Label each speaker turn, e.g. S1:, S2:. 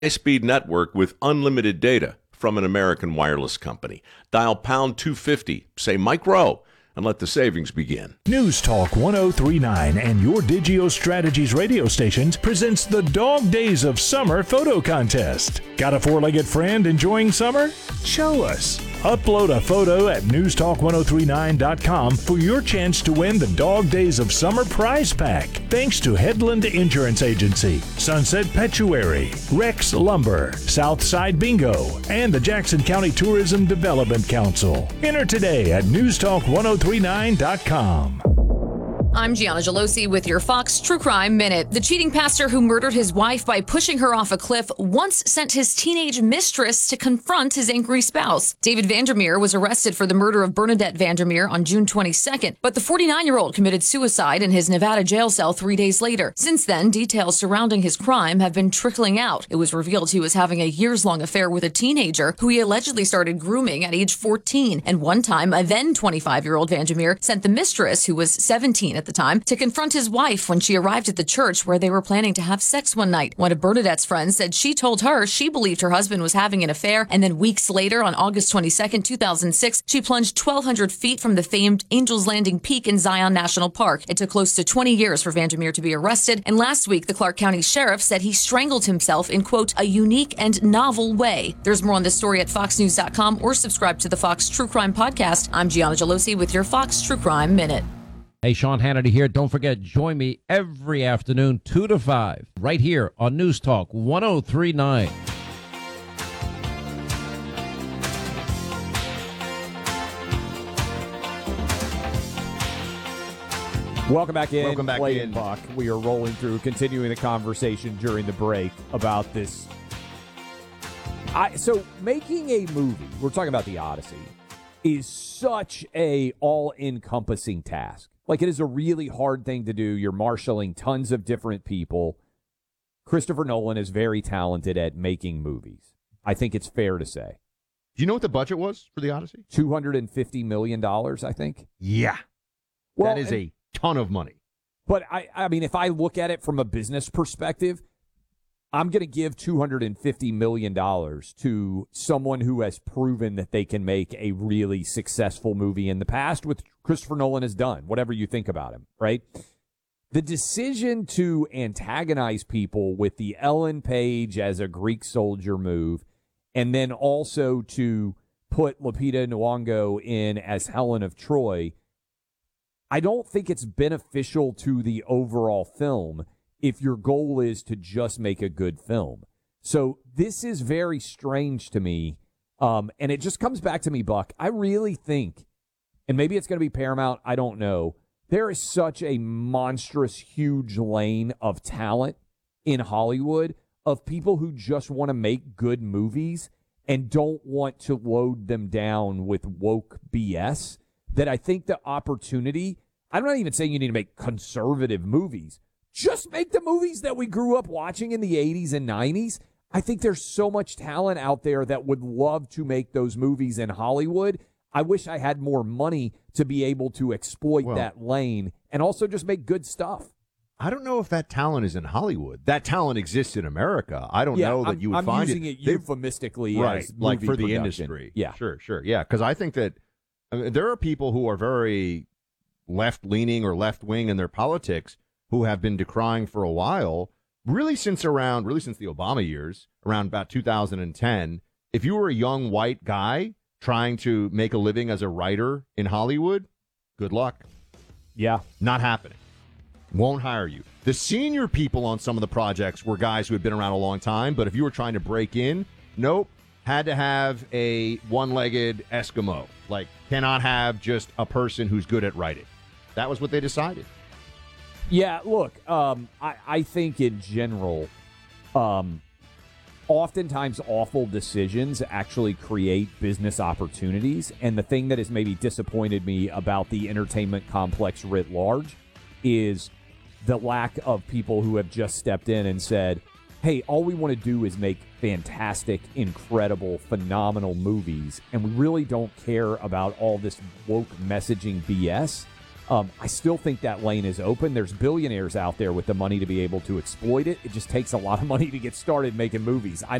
S1: high-speed network with unlimited data from an American wireless company. Dial pound 250, say Mike Rowe, and let the savings begin.
S2: News Talk 1039 and your Digio Strategies radio stations presents the Dog Days of Summer photo contest. Got a four-legged friend enjoying summer? Show us. Upload a photo at newstalk1039.com for your chance to win the Dog Days of Summer prize pack. Thanks to Headland Insurance Agency, Sunset Petuary, Rex Lumber, Southside Bingo, and the Jackson County Tourism Development Council. Enter today at newstalk1039.com.
S3: I'm Gianna Gelosi with your Fox True Crime Minute. The cheating pastor who murdered his wife by pushing her off a cliff once sent his teenage mistress to confront his angry spouse. David Vandermeer was arrested for the murder of Bernadette Vandermeer on June 22nd, but the 49-year-old committed suicide in his Nevada jail cell 3 days later. Since then, details surrounding his crime have been trickling out. It was revealed he was having a years-long affair with a teenager who he allegedly started grooming at age 14. And one time, a then 25-year-old Vandermeer sent the mistress, who was 17 at the time, to confront his wife when she arrived at the church where they were planning to have sex one night. One of Bernadette's friends said she told her she believed her husband was having an affair, and then weeks later, on August 22nd, 2006, she plunged 1,200 feet from the famed Angel's Landing Peak in Zion National Park. It took close to 20 years for Vandermeer to be arrested, and last week, the Clark County Sheriff said he strangled himself in, quote, a unique and novel way. There's more on this story at foxnews.com or subscribe to the Fox True Crime Podcast. I'm Gianna Gelosi with your Fox True Crime Minute.
S4: Hey, Sean Hannity here. Don't forget, join me every afternoon, 2 to 5, right here on News Talk 1039.
S5: Welcome back in.
S6: Welcome back
S5: Play
S6: in.
S5: and Buck. We are rolling through, continuing the conversation during the break about this. So making a movie, we're talking about The Odyssey, is such a all-encompassing task. Like, it is a really hard thing to do. You're marshaling tons of different people. Christopher Nolan is very talented at making movies. I think it's fair to say.
S6: Do you know what the budget was for The Odyssey?
S5: $250 million, I think.
S6: Yeah.
S5: Well,
S6: that is a ton of money.
S5: But, I mean, if I look at it from a business perspective, I'm going to give $250 million to someone who has proven that they can make a really successful movie in the past, which Christopher Nolan has done, whatever you think about him, right? The decision to antagonize people with the Ellen Page as a Greek soldier move, and then also to put Lupita Nyong'o in as Helen of Troy, I don't think it's beneficial to the overall film if your goal is to just make a good film. So this is very strange to me, and it just comes back to me, Buck. I really think, and maybe it's going to be Paramount, I don't know, there is such a monstrous, huge lane of talent in Hollywood of people who just want to make good movies and don't want to load them down with woke BS, that I think the opportunity, I'm not even saying you need to make conservative movies, just make the movies that we grew up watching in the 80s and 90s. I think there's so much talent out there that would love to make those movies in Hollywood. I wish I had more money to be able to exploit that lane and also just make good stuff.
S6: I don't know if that talent is in Hollywood. That talent exists in America. I don't know that you would find it.
S5: I'm using it euphemistically
S6: right,
S5: as
S6: like for the
S5: production.
S6: industry.
S5: Yeah.
S6: Sure. Yeah, because I think that there are people who are very left-leaning or left-wing in their politics who have been decrying for a while, really since the Obama years, around about 2010. If you were a young white guy trying to make a living as a writer in Hollywood, good luck.
S5: Yeah.
S6: Not happening. Won't hire you. The senior people on some of the projects were guys who had been around a long time, but if you were trying to break in, nope, had to have a one-legged Eskimo. Like, cannot have just a person who's good at writing. That was what they decided.
S5: Yeah, look, I think in general, oftentimes awful decisions actually create business opportunities. And the thing that has maybe disappointed me about the entertainment complex writ large is the lack of people who have just stepped in and said, hey, all we want to do is make fantastic, incredible, phenomenal movies, and we really don't care about all this woke messaging BS. I still think that lane is open. There's billionaires out there with the money to be able to exploit it. It just takes a lot of money to get started making movies.